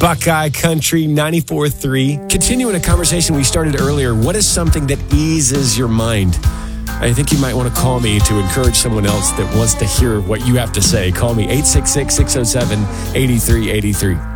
Buckeye Country 94.3. Continuing a conversation we started earlier, what is something that eases your mind? I think you might want to call me to encourage someone else that wants to hear what you have to say. Call me 866-607-8383.